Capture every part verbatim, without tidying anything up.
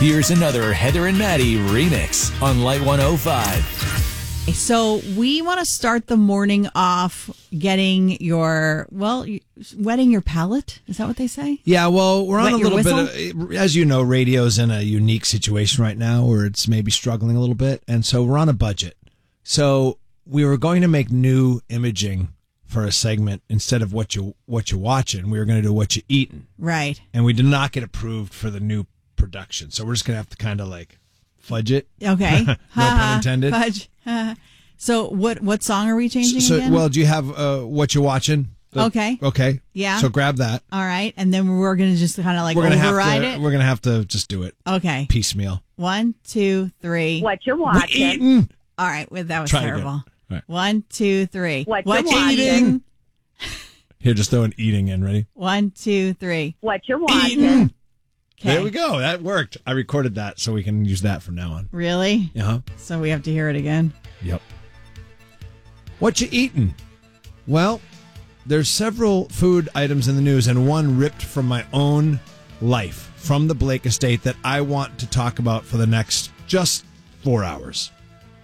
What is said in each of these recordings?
Here's another Heather and Maddie remix on Light one oh five. So we want to start the morning off getting your, well, wetting your palate. Is that what they say? Yeah, well, we're on Wet a your little whistle? bit of, as you know, radio's in a unique situation right now where it's maybe struggling a little bit. And so we're on a budget. So we were going to make new imaging for a segment instead of what you what you're watching. We were going to do what you eating. Right. And we did not get approved for the new production. So we're just going to have to kind of like fudge it. Okay. No pun intended. Fudge. So what what song are we changing So, again? well, do you have uh, what you're watching? The- Okay. Okay. Yeah. So grab that. All right. And then we're going to just kind of like We're gonna override have to, it. We're going to have to just do it Okay. piecemeal. One, two, three. What you We're watching? eating. All right. Well, that was Try again. terrible. All right. One, two, three. What What you you watching? eating? Here, just throw an eating in. Ready? One, two, three. What you watching? Okay. There we go. That worked. I recorded that so we can use that from now on. Really? Uh-huh. So we have to hear it again. Yep. What you eating? Well, there's several food items in the news and one ripped from my own life from the Blake estate that I want to talk about for the next just four hours.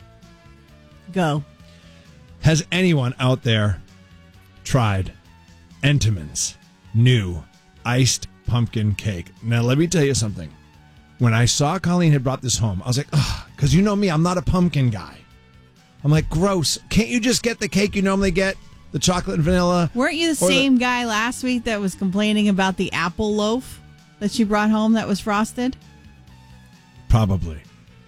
Go. Has anyone out there tried Entenmann's new iced pumpkin cake? Now, let me tell you something. When I saw Colleen had brought this home, I was like, ugh, because you know me, I'm not a pumpkin guy. I'm like, gross. Can't you just get the cake you normally get? The chocolate and vanilla? Weren't you the Or same guy last week that was complaining about the apple loaf that she brought home that was frosted? Probably.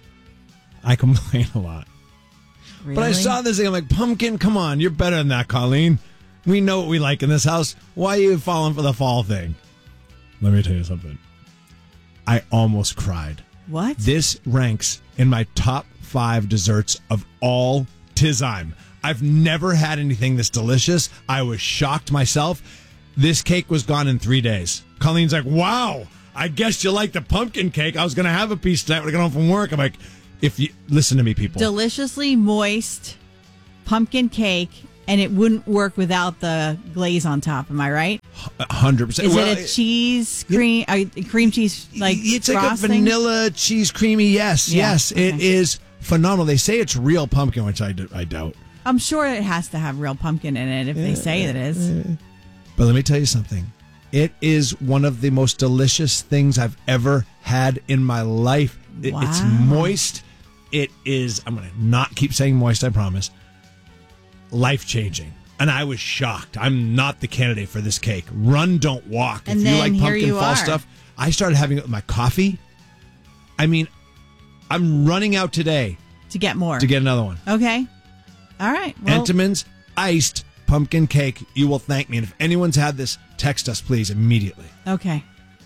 I complain a lot. Really? But I saw this thing, I'm like, pumpkin, come on, you're better than that, Colleen. We know what we like in this house. Why are you falling for the fall thing? Let me tell you something. I almost cried. What? This ranks in my top five desserts of all time. I've never had anything this delicious. I was shocked myself. This cake was gone in three days. Colleen's like, wow, I guess you like the pumpkin cake. I was going to have a piece tonight when I got home from work. I'm like, if you listen to me, people. Deliciously moist pumpkin cake, and it wouldn't work without the glaze on top. Am I right? one hundred percent. Is Well, it a cheese cream, uh, cream cheese like It's frosting? like a vanilla cheese creamy. Yes, Yeah, yes. okay. It is phenomenal. They say it's real pumpkin, which I, d- I doubt. I'm sure it has to have real pumpkin in it if they say it is. But let me tell you something. It is one of the most delicious things I've ever had in my life. It, It's Wow. moist. It is, I'm going to not keep saying moist, I promise. Life-changing. And I was shocked. I'm not the candidate for this cake. Run, don't walk. And if you then like here pumpkin you fall are. stuff, I started having it with my coffee. I mean, I'm running out today To get more. to get another one. Okay. All right. Well, Entenmann's iced pumpkin cake. You will thank me. And if anyone's had this, text us, please, immediately. okay.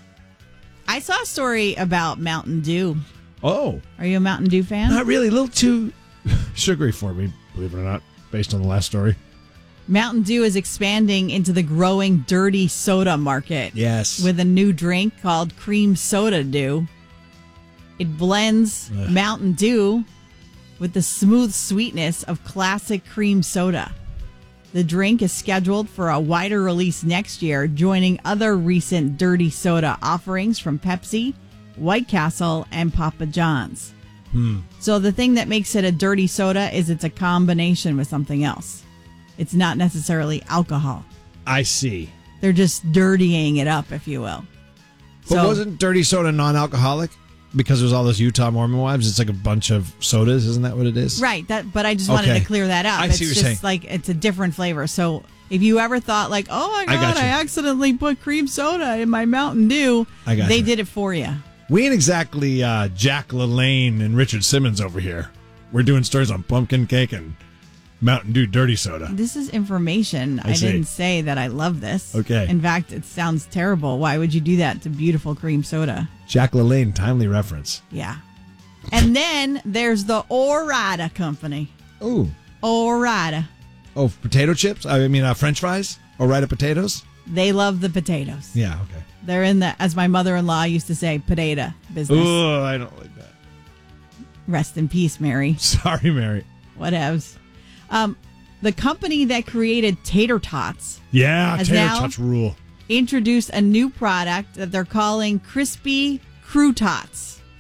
I saw a story about Mountain Dew. Oh, Are you a Mountain Dew fan? not really. A little too sugary for me, believe it or not, based on the last story. Mountain Dew is expanding into the growing dirty soda market. Yes. With a new drink called Cream Soda Dew. It blends Ugh. Mountain Dew with the smooth sweetness of classic cream soda. The drink is scheduled for a wider release next year, joining other recent dirty soda offerings from Pepsi, White Castle, and Papa John's. Hmm. So the thing that makes it a dirty soda is it's a combination with something else. It's not necessarily alcohol. I see. They're just dirtying it up, if you will. But wasn't dirty soda non-alcoholic? Because there's all those Utah Mormon wives. It's like a bunch of sodas. Isn't that what it is? Right, that, but I just wanted Okay. to clear that up. I it's see what just you're saying. like it's a different flavor. So if you ever thought like, oh my I god, got I, you. accidentally put cream soda in my Mountain Dew, I got they you. did it for you. We ain't exactly uh, Jack LaLanne and Richard Simmons over here. We're doing stories on pumpkin cake and Mountain Dew dirty soda. This is information. I I, see. didn't say that I love this. Okay. In fact, it sounds terrible. Why would you do that to beautiful cream soda? Jack LaLanne, timely reference. Yeah. And then there's the Ore-Ida Company. Ooh. Ore-Ida. Oh, potato chips? I mean, uh, French fries? Or Ore-Ida potatoes? They love the potatoes. Yeah, okay. They're in the, as my mother-in-law used to say, potato business. Oh, I don't like that. Rest in peace, Mary. Sorry, Mary. Whatevs. Um, the company that created Tater Tots Yeah, Has tater now- tots rule. introduced a new product that they're calling Crispy Crew Tots.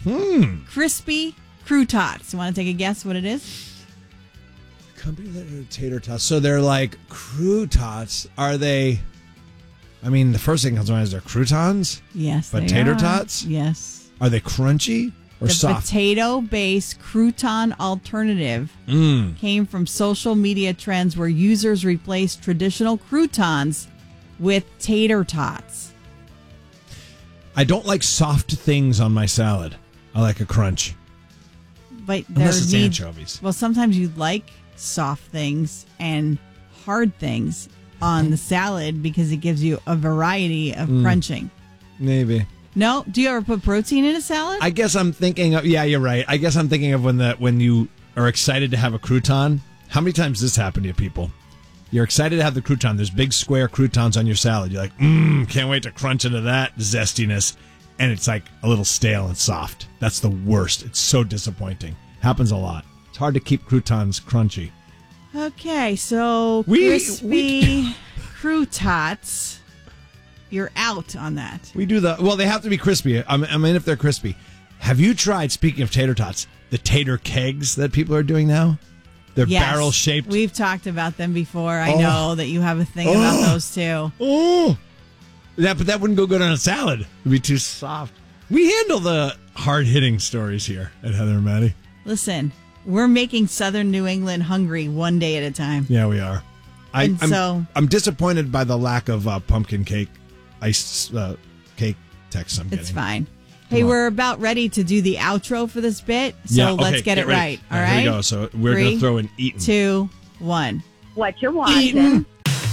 Hmm. Crispy Croutons. You want to take a guess what it is? Company that are tater tots. So they're like croutons. Are they? I mean, the first thing that comes to mind is they're croutons. Yes, but they tater are. tots. Yes. Are they crunchy or the soft? potato-based crouton alternative Mm. came from social media trends where users replaced traditional croutons with tater tots. I don't like soft things on my salad. I like a crunch. But there Unless it's need- anchovies. Well, sometimes you like soft things and hard things on the salad because it gives you a variety of Mm. crunching. Maybe. No? Do you ever put protein in a salad? I guess I'm thinking of, yeah, you're right. I guess I'm thinking of when the when you are excited to have a crouton. How many times does this happen to you people? You're excited to have the crouton. There's big square croutons on your salad. You're like, mmm, can't wait to crunch into that zestiness. And it's like a little stale and soft. That's the worst. It's so disappointing. Happens a lot. It's hard to keep croutons crunchy. Okay, so We- crispy we- croutons. You're out on that. We do the, well, they have to be crispy. I mean, I mean, if they're crispy. Have you tried, speaking of tater tots, the tater kegs that people are doing now? They're Yes, barrel shaped. We've talked about them before. I Oh. know that you have a thing about those too. Oh, that, but that wouldn't go good on a salad. It'd be too soft. We handle the hard hitting stories here at Heather and Maddie. Listen, we're making Southern New England hungry one day at a time. Yeah, we are. I, And I'm, so- I'm disappointed by the lack of uh, pumpkin cake, ice uh, cake text I'm getting. It's fine. Hey, on. we're about ready to do the outro for this bit, so Yeah, okay, let's get, it ready. right. All right, right, here we go. So we're Three, going to throw in eaten. Two, one. What you watching? Eaten.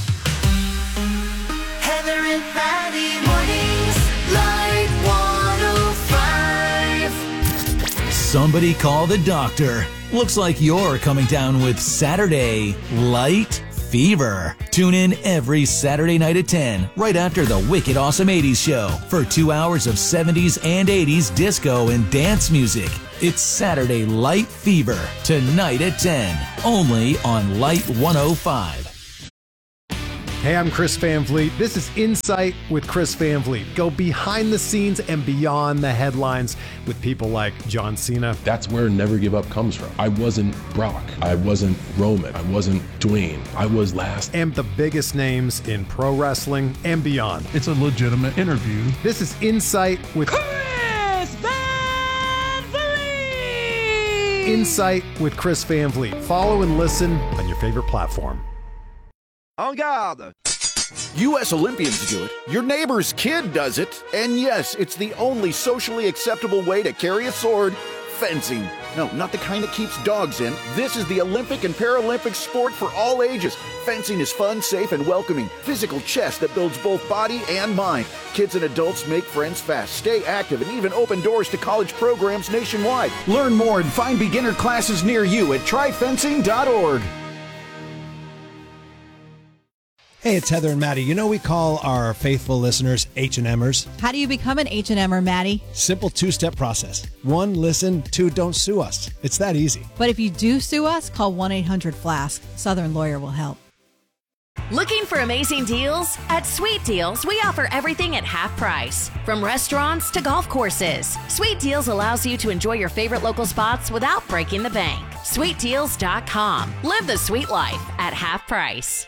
Heather and Maddie mornings, Light one oh five. Somebody call the doctor. Looks like you're coming down with Saturday Light Fever. Tune in every Saturday night at ten, right after the Wicked Awesome eighties show, for two hours of seventies and eighties disco and dance music. It's Saturday Light Fever, tonight at ten, only on Light one oh five. Hey, I'm Chris Van Vliet. This is Insight with Chris Van Vliet. Go behind the scenes and beyond the headlines with people like John Cena. That's where Never Give Up comes from. I wasn't Brock. I wasn't Roman. I wasn't Dwayne. I was last. And the biggest names in pro wrestling and beyond. It's a legitimate interview. This is Insight with Chris Van Vliet! Insight with Chris Van Vliet. Follow and listen on your favorite platform. En garde! U S Olympians do it, your neighbor's kid does it, and yes, it's the only socially acceptable way to carry a sword, fencing. No, not the kind that keeps dogs in. This is the Olympic and Paralympic sport for all ages. Fencing is fun, safe, and welcoming. Physical chess that builds both body and mind. Kids and adults make friends fast, stay active, and even open doors to college programs nationwide. Learn more and find beginner classes near you at try fencing dot org. Hey, it's Heather and Maddie. You know we call our faithful listeners H and Mers. How do you become an H and M or Maddie? Simple two-step process. One, listen. Two, don't sue us. It's that easy. But if you do sue us, call one eight hundred flask. Southern Lawyer will help. Looking for amazing deals? At Sweet Deals, we offer everything at half price. From restaurants to golf courses, Sweet Deals allows you to enjoy your favorite local spots without breaking the bank. sweet deals dot com. Live the sweet life at half price.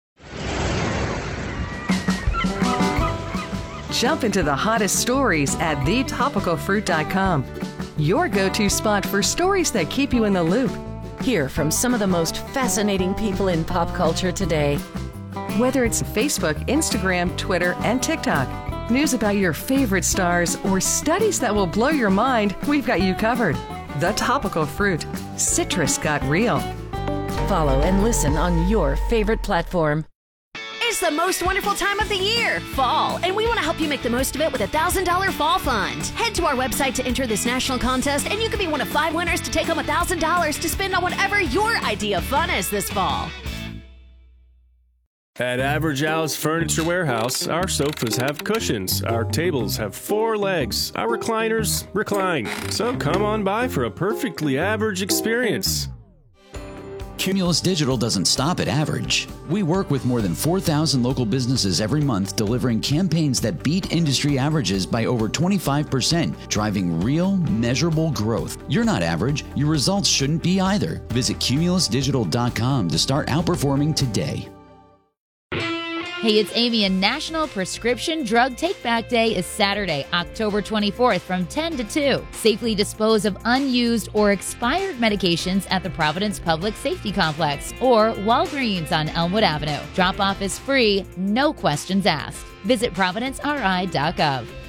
Jump into the hottest stories at the topical fruit dot com. Your go-to spot for stories that keep you in the loop. Hear from some of the most fascinating people in pop culture today. Whether it's Facebook, Instagram, Twitter, and TikTok, news about your favorite stars, or studies that will blow your mind, we've got you covered. The Topical Fruit. Citrus got real. Follow and listen on your favorite platform. It's the most wonderful time of the year, fall, and we want to help you make the most of it with a one thousand dollars Fall Fund. Head to our website to enter this national contest, and you can be one of five winners to take home one thousand dollars to spend on whatever your idea of fun is this fall. At Average Al's Furniture Warehouse, our sofas have cushions, our tables have four legs, our recliners recline. So come on by for a perfectly average experience. Cumulus Digital doesn't stop at average. We work with more than four thousand local businesses every month, delivering campaigns that beat industry averages by over twenty-five percent, driving real, measurable growth. You're not average. Your results shouldn't be either. Visit cumulus digital dot com to start outperforming today. Hey, it's Amy, and National Prescription Drug Take-Back Day is Saturday, October twenty-fourth from ten to two. Safely dispose of unused or expired medications at the Providence Public Safety Complex or Walgreens on Elmwood Avenue. Drop-off is free, no questions asked. Visit providence r i dot gov.